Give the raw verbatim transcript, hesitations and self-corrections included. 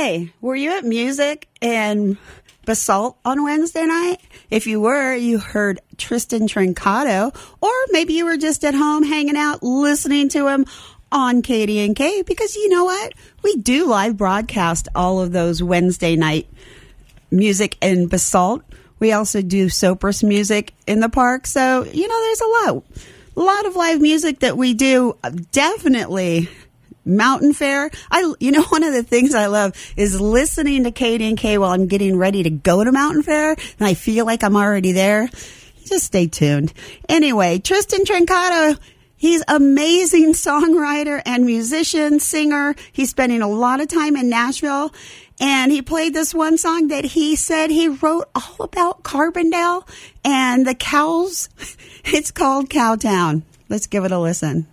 Hey, were you at Music and Basalt on Wednesday night? If you were, you heard Tristan Trincato, or maybe you were just at home hanging out listening to him on K D N K, because you know what? We do live broadcast all of those Wednesday night Music and Basalt. We also do Sopris music in the park. So, you know, there's a lot, a lot of live music that we do. Definitely Mountain Fair. I, you know, one of the things I love is listening to K D N K while I'm getting ready to go to Mountain Fair, and I feel like I'm already there. Just stay tuned. Anyway, Tristan Trincato, he's amazing songwriter and musician, singer. He's spending a lot of time in Nashville, and he played this one song that he said he wrote all about Carbondale and the cows. It's called Cowtown. Let's give it a listen.